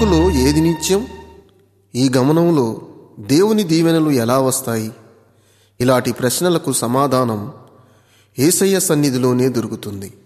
బ్రతుకులో ఏది నిత్యం? ఈ గమనంలో దేవుని దీవెనలు ఎలా వస్తాయి? ఇలాంటి ప్రశ్నలకు సమాధానం యేసయ్య సన్నిధిలోనే దొరుకుతుంది.